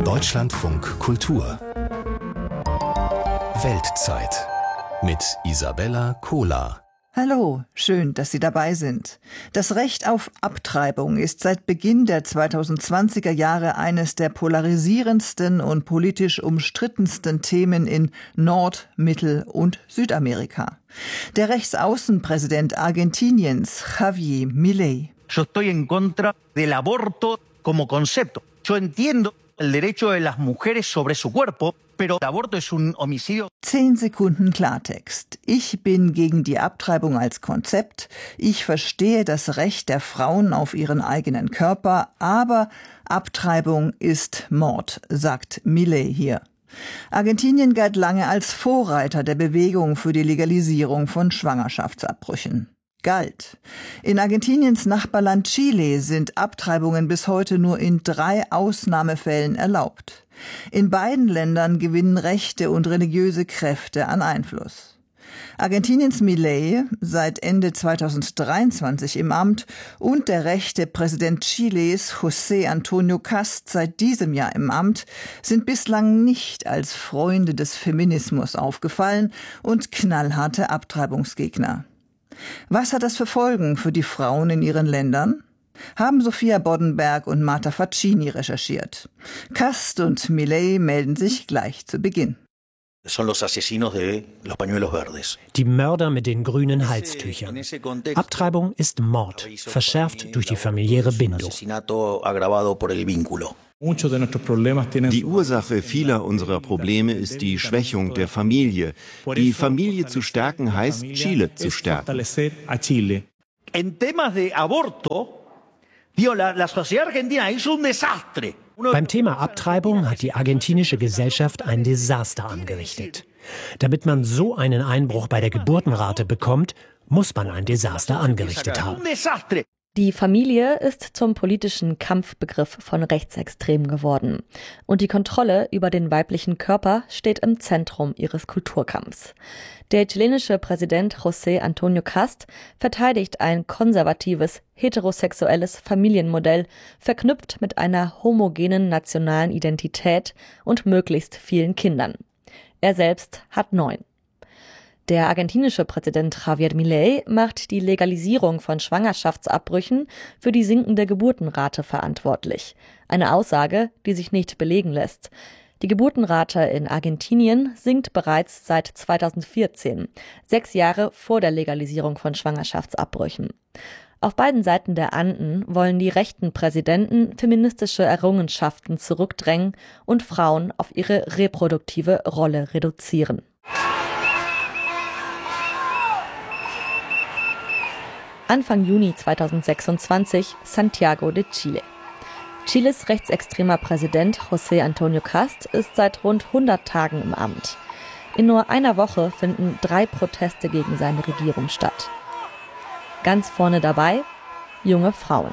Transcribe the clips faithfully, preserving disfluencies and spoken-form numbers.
Deutschlandfunk Kultur Weltzeit mit Isabella Kohler. Hallo, schön, dass Sie dabei sind. Das Recht auf Abtreibung ist seit Beginn der zweitausendzwanziger Jahre eines der polarisierendsten und politisch umstrittensten Themen in Nord-, Mittel- und Südamerika. Der Rechtsaußenpräsident Argentiniens, Javier Milei. Yo estoy en contra del aborto como concepto. Yo entiendo el derecho de las mujeres sobre su cuerpo, pero el aborto es un homicidio. Zehn Sekunden Klartext. Ich bin gegen die Abtreibung als Konzept. Ich verstehe das Recht der Frauen auf ihren eigenen Körper, aber Abtreibung ist Mord, sagt Milei hier. Argentinien galt lange als Vorreiter der Bewegung für die Legalisierung von Schwangerschaftsabbrüchen. Galt. In Argentiniens Nachbarland Chile sind Abtreibungen bis heute nur in drei Ausnahmefällen erlaubt. In beiden Ländern gewinnen rechte und religiöse Kräfte an Einfluss. Argentiniens Milei, seit Ende zweitausenddreiundzwanzig im Amt, und der rechte Präsident Chiles, José Antonio Cast, seit diesem Jahr im Amt, sind bislang nicht als Freunde des Feminismus aufgefallen und knallharte Abtreibungsgegner. Was hat das für Folgen für die Frauen in ihren Ländern? Haben Sophia Boddenberg und Marta Facchini recherchiert. Cast und Milei melden sich gleich zu Beginn. Die Mörder mit den grünen Halstüchern. Abtreibung ist Mord, verschärft durch die familiäre Bindung. Die Ursache vieler unserer Probleme ist die Schwächung der Familie. Die Familie zu stärken heißt, Chile zu stärken. Beim Thema Abtreibung hat die argentinische Gesellschaft ein Desaster angerichtet. Damit man so einen Einbruch bei der Geburtenrate bekommt, muss man ein Desaster angerichtet haben. Die Familie ist zum politischen Kampfbegriff von Rechtsextremen geworden. Und die Kontrolle über den weiblichen Körper steht im Zentrum ihres Kulturkampfs. Der chilenische Präsident José Antonio Cast verteidigt ein konservatives, heterosexuelles Familienmodell, verknüpft mit einer homogenen nationalen Identität und möglichst vielen Kindern. Er selbst hat neun. Der argentinische Präsident Javier Milei macht die Legalisierung von Schwangerschaftsabbrüchen für die sinkende Geburtenrate verantwortlich. Eine Aussage, die sich nicht belegen lässt. Die Geburtenrate in Argentinien sinkt bereits seit zweitausendvierzehn, sechs Jahre vor der Legalisierung von Schwangerschaftsabbrüchen. Auf beiden Seiten der Anden wollen die rechten Präsidenten feministische Errungenschaften zurückdrängen und Frauen auf ihre reproduktive Rolle reduzieren. Anfang Juni zweitausendsechsundzwanzig, Santiago de Chile. Chiles rechtsextremer Präsident José Antonio Cast ist seit rund hundert Tagen im Amt. In nur einer Woche finden drei Proteste gegen seine Regierung statt. Ganz vorne dabei junge Frauen.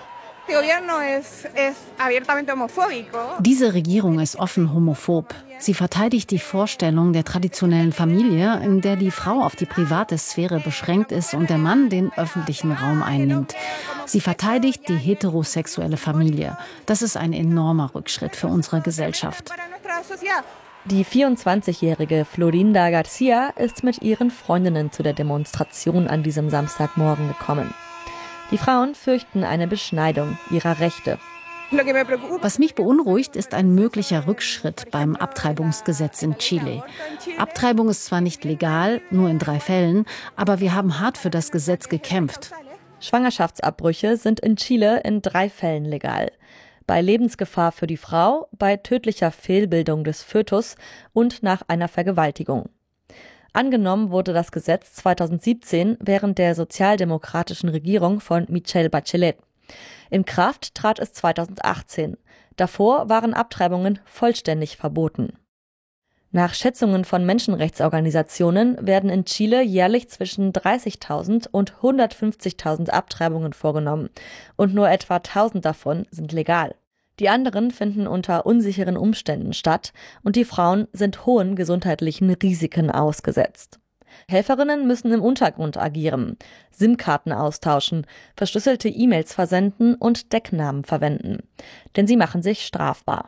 Diese Regierung ist offen homophob. Sie verteidigt die Vorstellung der traditionellen Familie, in der die Frau auf die private Sphäre beschränkt ist und der Mann den öffentlichen Raum einnimmt. Sie verteidigt die heterosexuelle Familie. Das ist ein enormer Rückschritt für unsere Gesellschaft. Die vierundzwanzigjährige Florinda Garcia ist mit ihren Freundinnen zu der Demonstration an diesem Samstagmorgen gekommen. Die Frauen fürchten eine Beschneidung ihrer Rechte. Was mich beunruhigt, ist ein möglicher Rückschritt beim Abtreibungsgesetz in Chile. Abtreibung ist zwar nicht legal, nur in drei Fällen, aber wir haben hart für das Gesetz gekämpft. Schwangerschaftsabbrüche sind in Chile in drei Fällen legal. Bei Lebensgefahr für die Frau, bei tödlicher Fehlbildung des Fötus und nach einer Vergewaltigung. Angenommen wurde das Gesetz zweitausendsiebzehn während der sozialdemokratischen Regierung von Michelle Bachelet. In Kraft trat es zweitausendachtzehn. Davor waren Abtreibungen vollständig verboten. Nach Schätzungen von Menschenrechtsorganisationen werden in Chile jährlich zwischen dreißigtausend und hundertfünfzigtausend Abtreibungen vorgenommen und nur etwa tausend davon sind legal. Die anderen finden unter unsicheren Umständen statt und die Frauen sind hohen gesundheitlichen Risiken ausgesetzt. Helferinnen müssen im Untergrund agieren, SIM-Karten austauschen, verschlüsselte E-Mails versenden und Decknamen verwenden. Denn sie machen sich strafbar.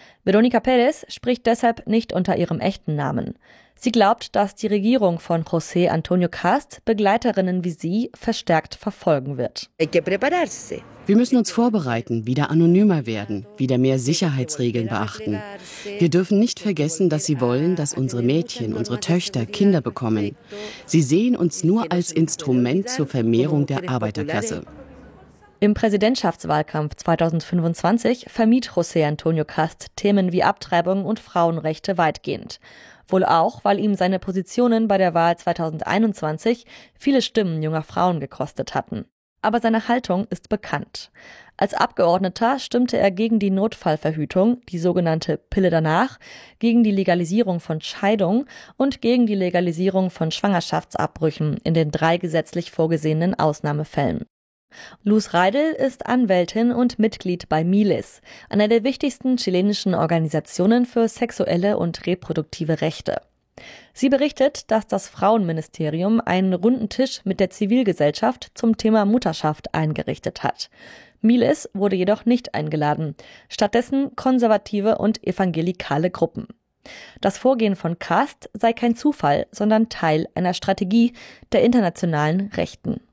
Veronica Pérez spricht deshalb nicht unter ihrem echten Namen. Sie glaubt, dass die Regierung von José Antonio Cast Begleiterinnen wie sie verstärkt verfolgen wird. Wir müssen uns vorbereiten, wieder anonymer werden, wieder mehr Sicherheitsregeln beachten. Wir dürfen nicht vergessen, dass sie wollen, dass unsere Mädchen, unsere Töchter Kinder bekommen. Sie sehen uns nur als Instrument zur Vermehrung der Arbeiterklasse. Im Präsidentschaftswahlkampf zweitausendfünfundzwanzig vermied José Antonio Cast Themen wie Abtreibung und Frauenrechte weitgehend. Wohl auch, weil ihm seine Positionen bei der Wahl zweitausendeinundzwanzig viele Stimmen junger Frauen gekostet hatten. Aber seine Haltung ist bekannt. Als Abgeordneter stimmte er gegen die Notfallverhütung, die sogenannte Pille danach, gegen die Legalisierung von Scheidung und gegen die Legalisierung von Schwangerschaftsabbrüchen in den drei gesetzlich vorgesehenen Ausnahmefällen. Luz Reidel ist Anwältin und Mitglied bei Miles, einer der wichtigsten chilenischen Organisationen für sexuelle und reproduktive Rechte. Sie berichtet, dass das Frauenministerium einen runden Tisch mit der Zivilgesellschaft zum Thema Mutterschaft eingerichtet hat. Miles wurde jedoch nicht eingeladen, stattdessen konservative und evangelikale Gruppen. Das Vorgehen von Cast sei kein Zufall, sondern Teil einer Strategie der internationalen Rechten.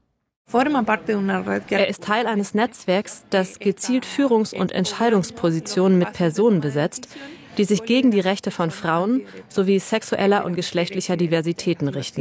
Er ist Teil eines Netzwerks, das gezielt Führungs- und Entscheidungspositionen mit Personen besetzt, die sich gegen die Rechte von Frauen sowie sexueller und geschlechtlicher Diversitäten richten.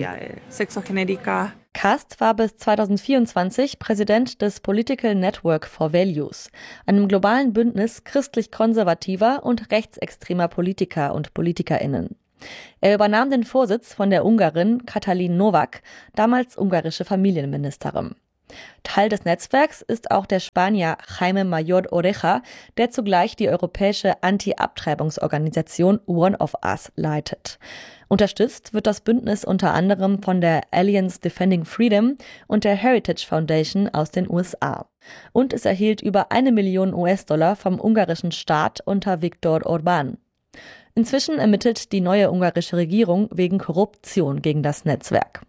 Cast war bis zweitausendvierundzwanzig Präsident des Political Network for Values, einem globalen Bündnis christlich-konservativer und rechtsextremer Politiker und PolitikerInnen. Er übernahm den Vorsitz von der Ungarin Katalin Novák, damals ungarische Familienministerin. Teil des Netzwerks ist auch der Spanier Jaime Mayor Oreja, der zugleich die europäische Anti-Abtreibungsorganisation One of Us leitet. Unterstützt wird das Bündnis unter anderem von der Alliance Defending Freedom und der Heritage Foundation aus den U S A. Und es erhielt über eine Million U S-Dollar vom ungarischen Staat unter Viktor Orbán. Inzwischen ermittelt die neue ungarische Regierung wegen Korruption gegen das Netzwerk.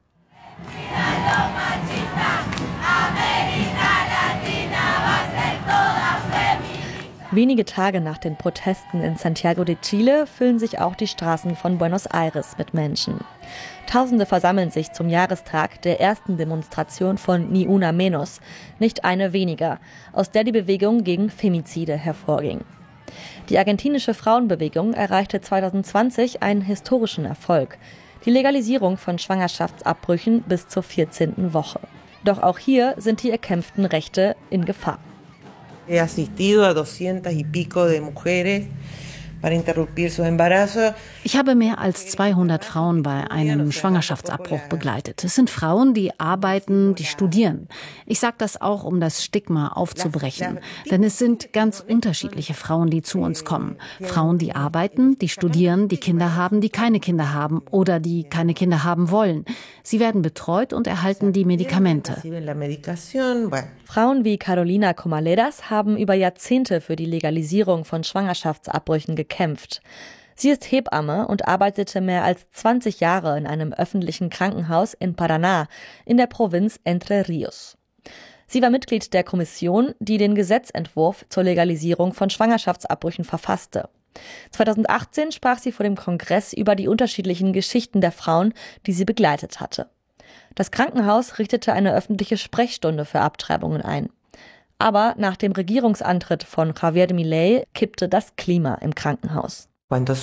Wenige Tage nach den Protesten in Santiago de Chile füllen sich auch die Straßen von Buenos Aires mit Menschen. Tausende versammeln sich zum Jahrestag der ersten Demonstration von Ni Una Menos, nicht eine weniger, aus der die Bewegung gegen Femizide hervorging. Die argentinische Frauenbewegung erreichte zweitausendzwanzig einen historischen Erfolg, die Legalisierung von Schwangerschaftsabbrüchen bis zur vierzehnten Woche. Doch auch hier sind die erkämpften Rechte in Gefahr. He asistido a doscientas y pico de mujeres para interrumpir sus embarazos. Ich habe mehr als zweihundert Frauen bei einem Schwangerschaftsabbruch begleitet. Es sind Frauen, die arbeiten, die studieren. Ich sage das auch, um das Stigma aufzubrechen. Denn es sind ganz unterschiedliche Frauen, die zu uns kommen. Frauen, die arbeiten, die studieren, die Kinder haben, die keine Kinder haben oder die keine Kinder haben wollen. Sie werden betreut und erhalten die Medikamente. Frauen wie Carolina Comaleras haben über Jahrzehnte für die Legalisierung von Schwangerschaftsabbrüchen gekämpft. Sie ist Hebamme und arbeitete mehr als zwanzig Jahre in einem öffentlichen Krankenhaus in Paraná in der Provinz Entre Ríos. Sie war Mitglied der Kommission, die den Gesetzentwurf zur Legalisierung von Schwangerschaftsabbrüchen verfasste. zweitausendachtzehn sprach sie vor dem Kongress über die unterschiedlichen Geschichten der Frauen, die sie begleitet hatte. Das Krankenhaus richtete eine öffentliche Sprechstunde für Abtreibungen ein. Aber nach dem Regierungsantritt von Javier Milei kippte das Klima im Krankenhaus. Als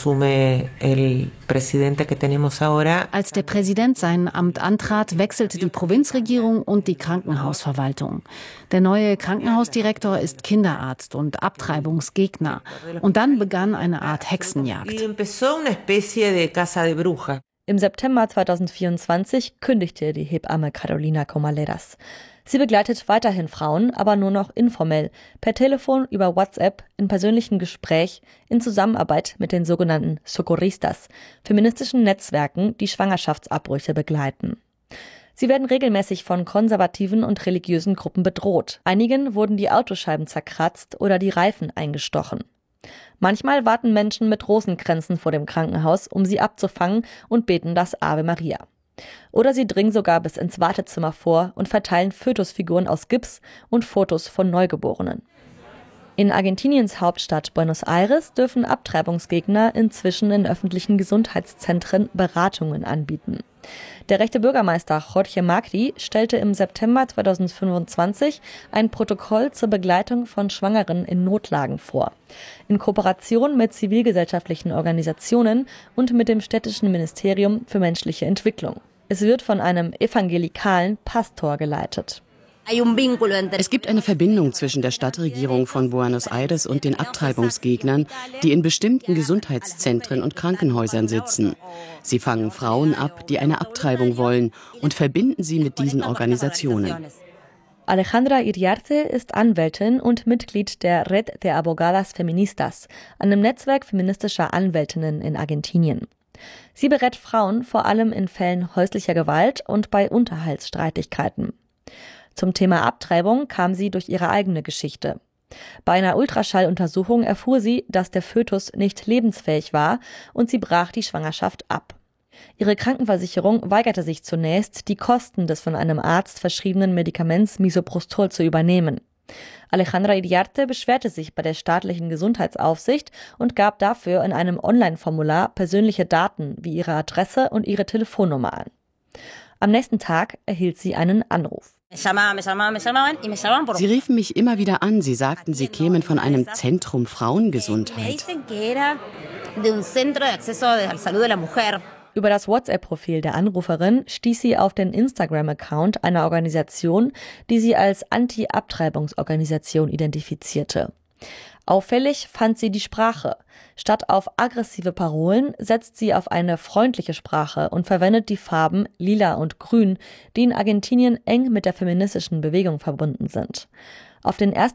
der Präsident sein Amt antrat, wechselte die Provinzregierung und die Krankenhausverwaltung. Der neue Krankenhausdirektor ist Kinderarzt und Abtreibungsgegner. Und dann begann eine Art Hexenjagd. Im September zweitausendvierundzwanzig kündigte die Hebamme Carolina Comaleras. Sie begleitet weiterhin Frauen, aber nur noch informell, per Telefon, über WhatsApp, in persönlichem Gespräch, in Zusammenarbeit mit den sogenannten Socorristas, feministischen Netzwerken, die Schwangerschaftsabbrüche begleiten. Sie werden regelmäßig von konservativen und religiösen Gruppen bedroht. Einigen wurden die Autoscheiben zerkratzt oder die Reifen eingestochen. Manchmal warten Menschen mit Rosenkränzen vor dem Krankenhaus, um sie abzufangen und beten das Ave Maria. Oder sie dringen sogar bis ins Wartezimmer vor und verteilen Fötusfiguren aus Gips und Fotos von Neugeborenen. In Argentiniens Hauptstadt Buenos Aires dürfen Abtreibungsgegner inzwischen in öffentlichen Gesundheitszentren Beratungen anbieten. Der rechte Bürgermeister Jorge Macri stellte im September zweitausendfünfundzwanzig ein Protokoll zur Begleitung von Schwangeren in Notlagen vor. In Kooperation mit zivilgesellschaftlichen Organisationen und mit dem städtischen Ministerium für menschliche Entwicklung. Es wird von einem evangelikalen Pastor geleitet. Es gibt eine Verbindung zwischen der Stadtregierung von Buenos Aires und den Abtreibungsgegnern, die in bestimmten Gesundheitszentren und Krankenhäusern sitzen. Sie fangen Frauen ab, die eine Abtreibung wollen, und verbinden sie mit diesen Organisationen. Alejandra Iriarte ist Anwältin und Mitglied der Red de Abogadas Feministas, einem Netzwerk feministischer Anwältinnen in Argentinien. Sie berät Frauen vor allem in Fällen häuslicher Gewalt und bei Unterhaltsstreitigkeiten. Zum Thema Abtreibung kam sie durch ihre eigene Geschichte. Bei einer Ultraschalluntersuchung erfuhr sie, dass der Fötus nicht lebensfähig war, und sie brach die Schwangerschaft ab. Ihre Krankenversicherung weigerte sich zunächst, die Kosten des von einem Arzt verschriebenen Medikaments Misoprostol zu übernehmen. Alejandra Iriarte beschwerte sich bei der staatlichen Gesundheitsaufsicht und gab dafür in einem Online-Formular persönliche Daten wie ihre Adresse und ihre Telefonnummer an. Am nächsten Tag erhielt sie einen Anruf. Sie riefen mich immer wieder an. Sie sagten, sie kämen von einem Zentrum Frauengesundheit. Über das WhatsApp-Profil der Anruferin stieß sie auf den Instagram-Account einer Organisation, die sie als Anti-Abtreibungsorganisation identifizierte. Auffällig fand sie die Sprache. Statt auf aggressive Parolen setzt sie auf eine freundliche Sprache und verwendet die Farben Lila und Grün, die in Argentinien eng mit der feministischen Bewegung verbunden sind. Auf den ersten